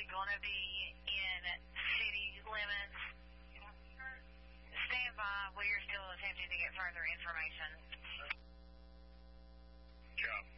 actually going to be in city limits. Stand by. We are still attempting to get further information. Job.